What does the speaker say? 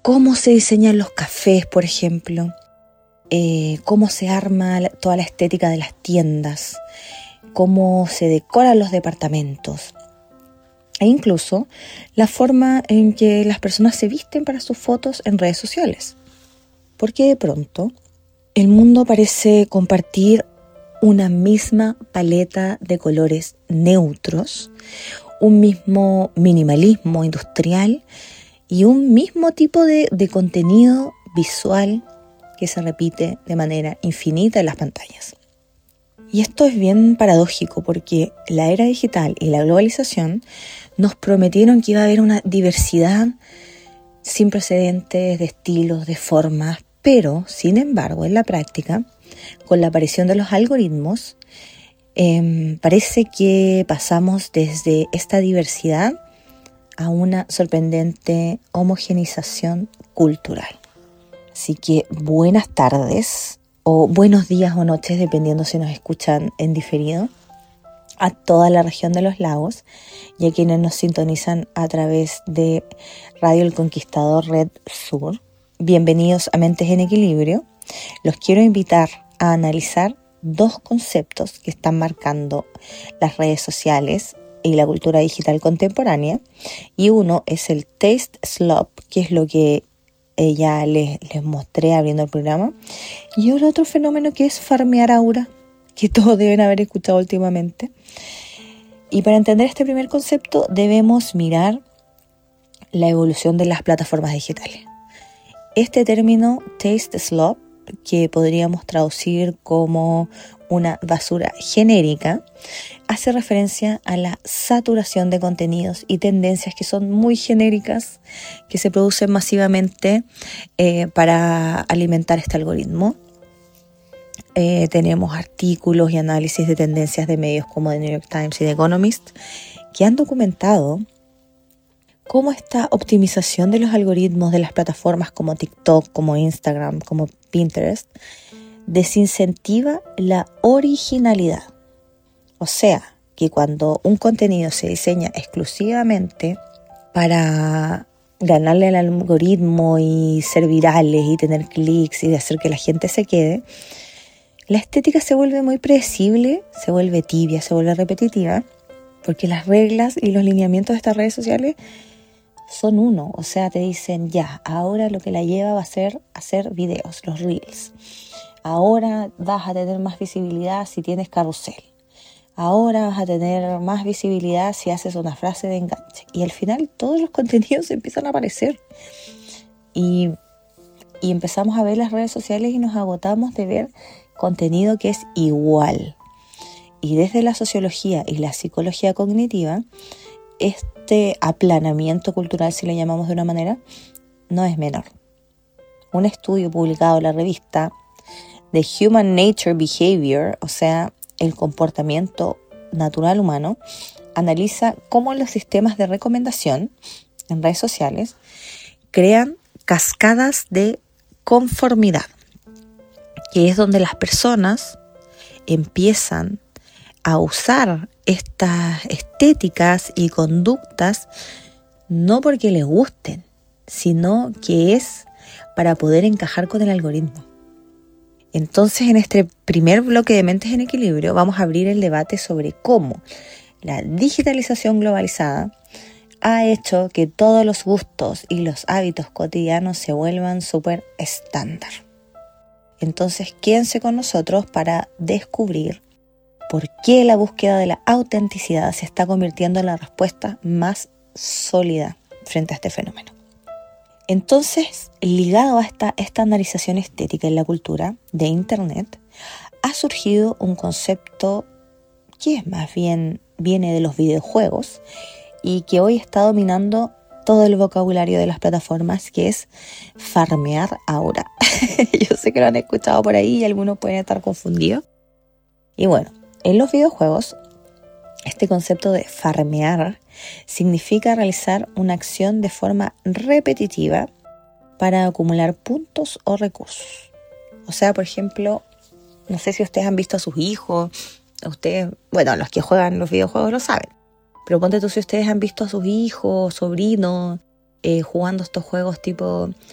cómo se diseñan los cafés, por ejemplo, cómo se arma toda la estética de las tiendas, cómo se decoran los departamentos e incluso la forma en que las personas se visten para sus fotos en redes sociales. Porque de pronto el mundo parece compartir una misma paleta de colores neutros, un mismo minimalismo industrial y un mismo tipo de contenido visual que se repite de manera infinita en las pantallas. Y esto es bien paradójico porque la era digital y la globalización nos prometieron que iba a haber una diversidad sin precedentes de estilos, de formas, pero sin embargo en la práctica, con la aparición de los algoritmos, parece que pasamos desde esta diversidad a una sorprendente homogeneización cultural. Así que buenas tardes o buenos días o noches, dependiendo si nos escuchan en diferido, a toda la región de los lagos y a quienes nos sintonizan a través de Radio El Conquistador Red Sur. Bienvenidos a Mentes en Equilibrio. Los quiero invitar a analizar dos conceptos que están marcando las redes sociales y la cultura digital contemporánea, y uno es el taste slop, que es lo que ya les mostré abriendo el programa, y otro fenómeno que es farmear aura, que todos deben haber escuchado últimamente. Y para entender este primer concepto debemos mirar la evolución de las plataformas digitales. Este término taste slop, que podríamos traducir como una basura genérica, hace referencia a la saturación de contenidos y tendencias que son muy genéricas, que se producen masivamente para alimentar este algoritmo. Tenemos artículos y análisis de tendencias de medios como The New York Times y The Economist que han documentado cómo esta optimización de los algoritmos de las plataformas como TikTok, como Instagram, como Pinterest, desincentiva la originalidad. O sea, que cuando un contenido se diseña exclusivamente para ganarle al algoritmo y ser virales y tener clics y de hacer que la gente se quede, la estética se vuelve muy predecible, se vuelve tibia, se vuelve repetitiva, porque las reglas y los lineamientos de estas redes sociales son uno. O sea, te dicen ya, ahora lo que la lleva va a ser hacer videos, los reels. Ahora vas a tener más visibilidad si tienes carrusel. Ahora vas a tener más visibilidad si haces una frase de enganche. Y al final todos los contenidos empiezan a aparecer. Y empezamos a ver las redes sociales y nos agotamos de ver contenido que es igual. Y desde la sociología y la psicología cognitiva, este aplanamiento cultural, si le llamamos de una manera, no es menor. Un estudio publicado en la revista The Human Nature Behavior, o sea, el comportamiento natural humano, analiza cómo los sistemas de recomendación en redes sociales crean cascadas de conformidad, que es donde las personas empiezan a usar estas estéticas y conductas no porque les gusten, sino que es para poder encajar con el algoritmo. Entonces, en este primer bloque de Mentes en Equilibrio vamos a abrir el debate sobre cómo la digitalización globalizada ha hecho que todos los gustos y los hábitos cotidianos se vuelvan súper estándar. Entonces, quédense con nosotros para descubrir por qué la búsqueda de la autenticidad se está convirtiendo en la respuesta más sólida frente a este fenómeno. Entonces, ligado a esta estandarización estética en la cultura de Internet, ha surgido un concepto que es más bien viene de los videojuegos y que hoy está dominando todo el vocabulario de las plataformas, que es farmear aura. Yo sé que lo han escuchado por ahí y algunos pueden estar confundidos. Y bueno, en los videojuegos, este concepto de farmear significa realizar una acción de forma repetitiva para acumular puntos o recursos. O sea, por ejemplo, no sé si ustedes han visto a sus hijos, los que juegan los videojuegos lo saben, pero ponte tú si ustedes han visto a sus hijos, sobrinos, jugando estos juegos tipo